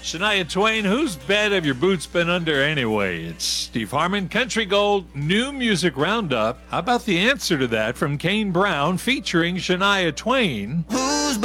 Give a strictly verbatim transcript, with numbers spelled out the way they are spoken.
Shania Twain, whose bed have your boots been under anyway? It's Steve Harmon, Country Gold, New Music Roundup. How about the answer to that from Kane Brown featuring Shania Twain? Who's